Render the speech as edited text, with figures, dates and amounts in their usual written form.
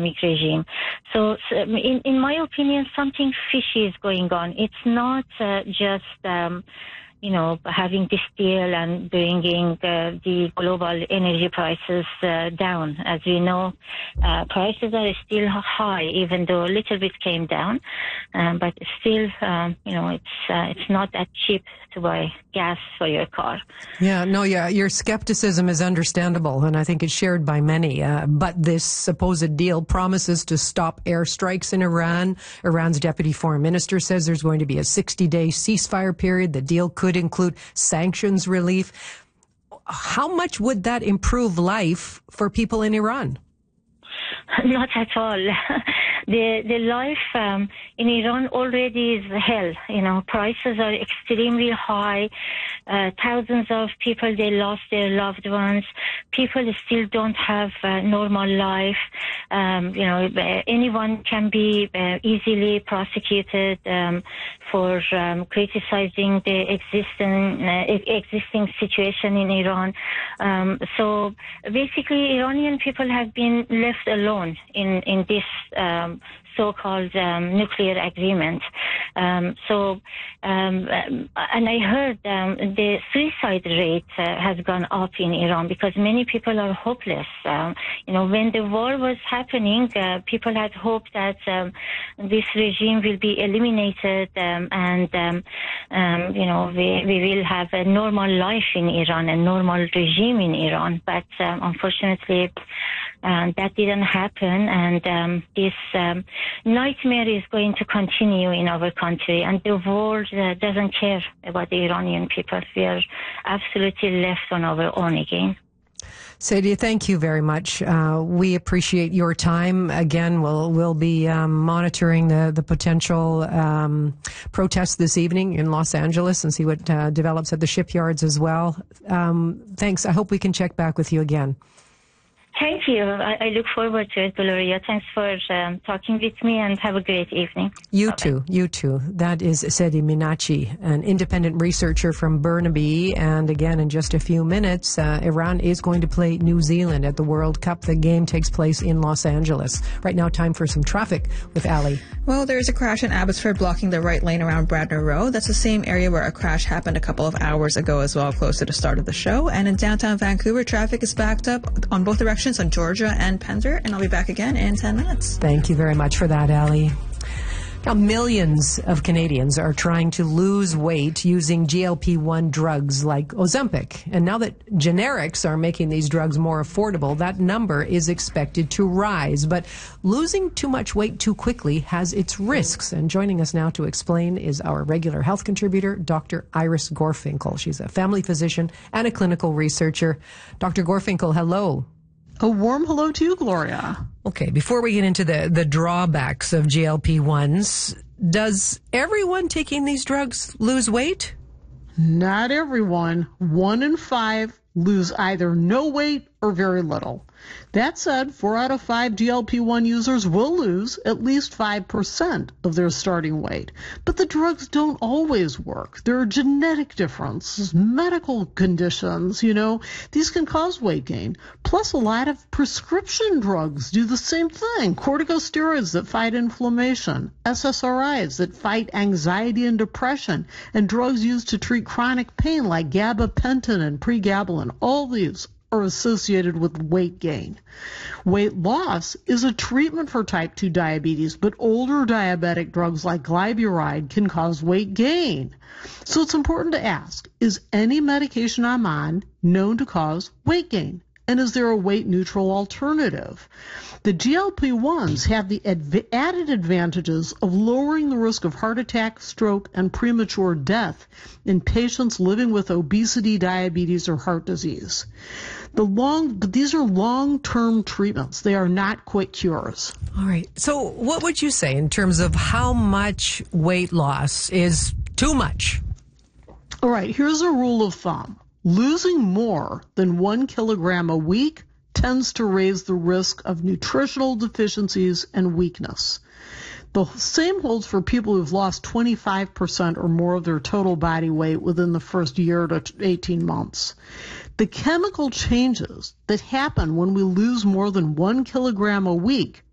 Islamic regime. So in my opinion, something fishy is going on. It's not just having this deal and bringing the global energy prices down. As we know, prices are still high, even though a little bit came down. But still, it's not that cheap to buy gas for your car. Yeah, your skepticism is understandable, and I think it's shared by many. But this supposed deal promises to stop airstrikes in Iran. Iran's deputy foreign minister says there's going to be a 60-day ceasefire period. The deal could include sanctions relief. How much would that improve life for people in Iran? Not at all. The life in Iran already is hell. Prices are extremely high. Thousands of people, they lost their loved ones. People still don't have a normal life. Anyone can be easily prosecuted for criticizing the existing situation in Iran. So basically, Iranian people have been left alone in this so-called nuclear agreement. And I heard the suicide rate has gone up in Iran because many people are hopeless. When the war was happening, people had hoped that this regime will be eliminated we will have a normal life in Iran, a normal regime in Iran. But unfortunately, that didn't happen, and this nightmare is going to continue in our country, and the world doesn't care about the Iranian people. We are absolutely left on our own again. Saidia, thank you very much. We appreciate your time. Again, we'll be monitoring the potential protests this evening in Los Angeles and see what develops at the shipyards as well. Thanks. I hope we can check back with you again. Thank you. I look forward to it, Gloria. Thanks for talking with me, and have a great evening. You too. That is Saidia Minachi, an independent researcher from Burnaby. And again, in just a few minutes, Iran is going to play New Zealand at the World Cup. The game takes place in Los Angeles. Right now, time for some traffic with Ali. Well, there's a crash in Abbotsford blocking the right lane around Bradner Road. That's the same area where a crash happened a couple of hours ago as well, close to the start of the show. And in downtown Vancouver, traffic is backed up on both directions on Georgia and Pender, and I'll be back again in 10 minutes. Thank you very much for that, Ali. Now, millions of Canadians are trying to lose weight using GLP-1 drugs like Ozempic. And now that generics are making these drugs more affordable, that number is expected to rise. But losing too much weight too quickly has its risks. And joining us now to explain is our regular health contributor, Dr. Iris Gorfinkel. She's a family physician and a clinical researcher. Dr. Gorfinkel, hello. A warm hello to you, Gloria. Okay, before we get into the drawbacks of GLP-1s, does everyone taking these drugs lose weight? Not everyone. 1 in 5 lose either no weight or very little. That said, 4 out of 5 GLP-1 users will lose at least 5% of their starting weight. But the drugs don't always work. There are genetic differences, medical conditions, these can cause weight gain. Plus, a lot of prescription drugs do the same thing. Corticosteroids that fight inflammation, SSRIs that fight anxiety and depression, and drugs used to treat chronic pain like gabapentin and pregabalin. All these are associated with weight gain. Weight loss is a treatment for type 2 diabetes, but older diabetic drugs like glyburide can cause weight gain. So it's important to ask, is any medication I'm on known to cause weight gain? And is there a weight-neutral alternative? The GLP-1s have the added advantages of lowering the risk of heart attack, stroke, and premature death in patients living with obesity, diabetes, or heart disease. But these are long-term treatments. They are not quick cures. All right. So what would you say in terms of how much weight loss is too much? All right. Here's a rule of thumb. Losing more than 1 kilogram a week tends to raise the risk of nutritional deficiencies and weakness. The same holds for people who've lost 25% or more of their total body weight within the first year to 18 months. The chemical changes that happen when we lose more than 1 kilogram a week